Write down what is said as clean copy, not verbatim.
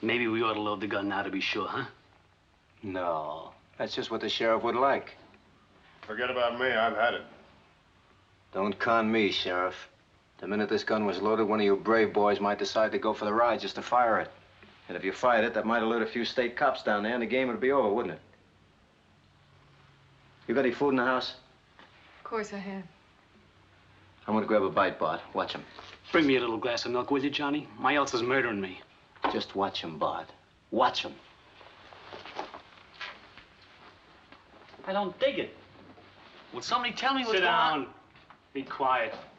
Maybe we ought to load the gun now to be sure, huh? No, that's just what the sheriff would like. Forget about me. I've had it. Don't con me, Sheriff. The minute this gun was loaded, one of you brave boys might decide to go for the ride just to fire it. And if you fired it, that might alert a few state cops down there, and the game would be over, wouldn't it? You got any food in the house? Of course I have. I'm gonna grab a bite, Bart. Watch him. Bring me a little glass of milk, will you, Johnny? My else is murdering me. Just watch him, Bart. Watch him. I don't dig it. Will somebody tell me what's going on? Sit down. Be quiet.